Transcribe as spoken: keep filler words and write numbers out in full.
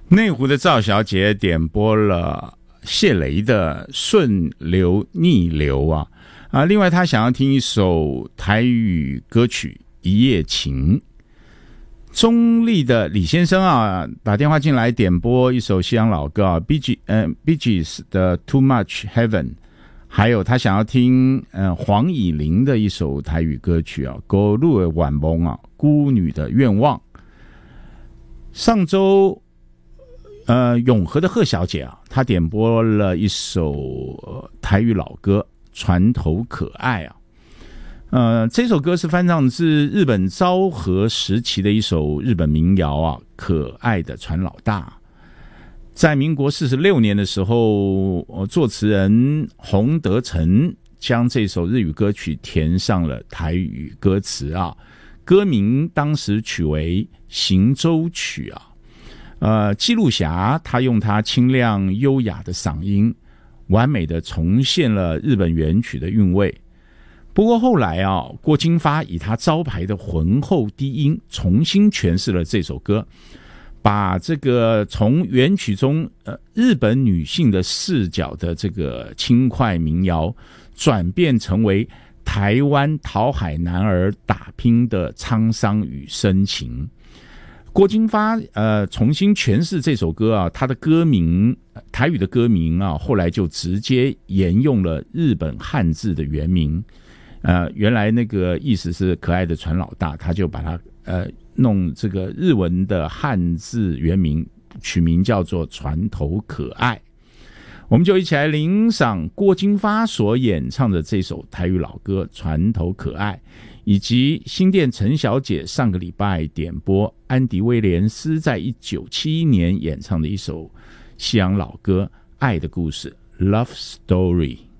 内湖的赵小姐点播了谢雷的《顺流逆流》啊啊，另外她想要听一首台语歌曲《一夜情》。中立的李先生啊，打电话进来点播一首西洋老歌啊 ，Bee Gees 呃 Bee Gees 的《Too Much Heaven》，还有他想要听呃黄以玲的一首台语歌曲啊，《孤女的晚梦》啊，《孤女的愿望》。上周。呃，永和的贺小姐啊，她点播了一首、呃、台语老歌《船头可爱》啊。呃，这首歌是翻唱自日本昭和时期的一首日本民谣啊，《可爱的船老大》。在民国四十六年的时候，呃、作词人洪德成将这首日语歌曲填上了台语歌词啊，歌名当时取为《行舟曲》啊。呃，记录侠他用他清亮优雅的嗓音，完美的重现了日本原曲的韵味。不过后来啊，郭金发以他招牌的浑厚低音重新诠释了这首歌，把这个从原曲中呃日本女性的视角的这个轻快民谣，转变成为台湾讨海男儿打拼的沧桑与深情。郭金发呃重新诠释这首歌啊，他的歌名台语的歌名啊，后来就直接沿用了日本汉字的原名。呃，原来那个意思是可爱的船老大，他就把它呃弄这个日文的汉字原名，取名叫做船头可爱。我们就一起来欣赏郭金发所演唱的这首台语老歌《船头可爱》，以及新店陈小姐上个礼拜点播安迪威廉斯在一九七一年演唱的一首西洋老歌《爱的故事》 Love Story。